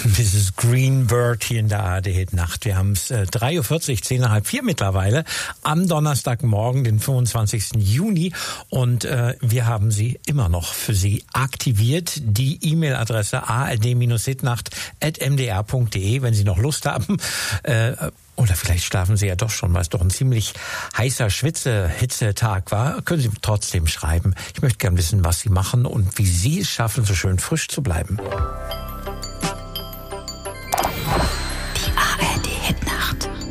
Mrs. Greenbird hier in der ARD-Nacht. Wir haben es 3.40 Uhr, 3:40 mittlerweile, am Donnerstagmorgen, den 25. Juni. Und wir haben sie immer noch für Sie aktiviert. Die E-Mail-Adresse ard-hitnacht@mdr.de, wenn Sie noch Lust haben. Oder vielleicht schlafen Sie ja doch schon, weil es doch ein ziemlich heißer Hitzetag war. Können Sie trotzdem schreiben. Ich möchte gerne wissen, was Sie machen und wie Sie es schaffen, so schön frisch zu bleiben.